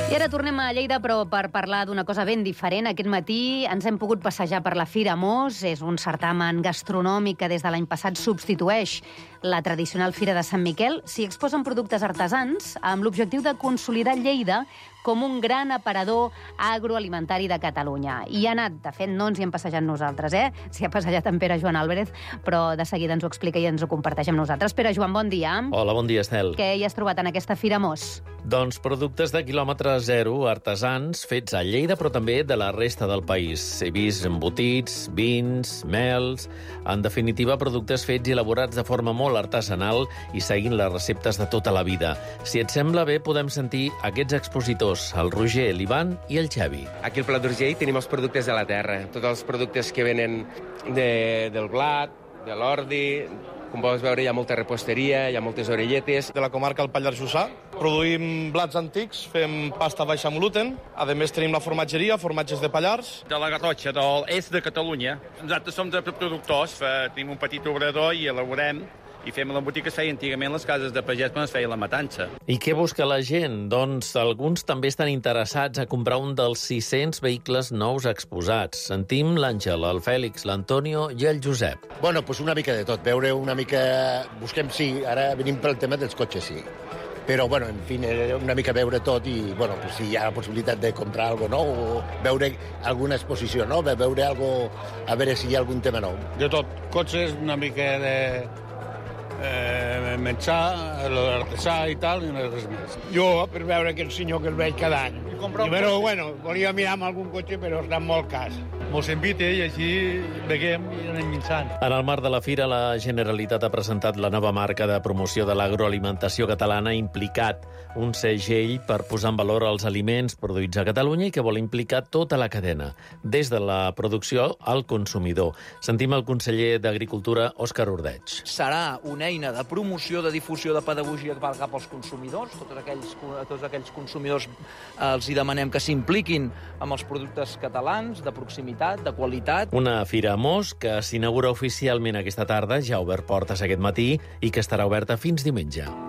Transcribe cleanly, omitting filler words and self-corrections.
I ara tornem a Lleida, però per parlar d'una cosa ben diferent. Aquest matí ens hem pogut passejar per la Fira Mos. És un certamen gastronòmic que des de l'any passat substitueix la tradicional Fira de Sant Miquel. S'hi exposen productes artesans amb l'objectiu de consolidar Lleida com un gran aparador agroalimentari de Catalunya. I ha anat, de fet, no ens hi hem passejat nosaltres, s'hi ha passejat en Pere Joan Álvarez, però de seguida ens ho explica i ens ho comparteix amb nosaltres. Pere Joan, bon dia. Hola, bon dia, Estel. Què hi has trobat en aquesta Fira Mos? Doncs productes de quilòmetre zero, artesans, fets a Lleida, però també de la resta del país. He vist embotits, vins, mels... En definitiva, productes fets i elaborats de forma molt artesanal i seguint les receptes de tota la vida. Si et sembla bé, podem sentir aquests expositors, el Roger, l'Ivan i el Xavi. Aquí al Pla d'Urgell tenim els productes de la terra, tots els productes que venen del blat, de l'ordi. Com pots veure, hi ha molta reposteria, hi ha moltes orelletes. De la comarca del Pallars Jussà. Produïm blats antics, fem pasta baixa amb gluten. A més, tenim la formatgeria, formatges de Pallars. De la Garrotxa, de l'est de Catalunya. Nosaltres som de productors, tenim un petit obrador i elaborem i fem l'embotit que es feia antigament les cases de pagès quan es feia la matança. I què busca la gent? Doncs alguns també estan interessats a comprar un dels 600 vehicles nous exposats. Sentim l'Àngel, el Fèlix, l'Antonio i el Josep. Bueno, pues una mica de tot. Veure una mica... Busquem, sí, ara venim pel tema dels cotxes, sí. Però, bueno, en fi, una mica veure tot i, bueno, pues si hi ha la possibilitat de comprar alguna cosa nou o veure alguna exposició nova, veure algo, a veure si hi ha algun tema nou. De tot. Cotxes, una mica de... menjar, l'artesà i tal, i res més. Jo, per veure aquest senyor que el veig cada any. Però, bueno, volia mirar amb algun cotxe, però està molt car. Mos invita i així veiem i anem minçant. En el marc de la Fira, la Generalitat ha presentat la nova marca de promoció de l'agroalimentació catalana Implicat, un segell per posar en valor els aliments produïts a Catalunya i que vol implicar tota la cadena, des de la producció al consumidor. Sentim el conseller d'Agricultura, Òscar Ordeig. Serà una eina de promoció, de difusió, de pedagogia cap als consumidors. Tots aquells consumidors els hi demanem que s'impliquin amb els productes catalans, de proximitat, de qualitat. Una Fira Mos que s'inaugura oficialment aquesta tarda, ja ha obert portes aquest matí i que estarà oberta fins diumenge.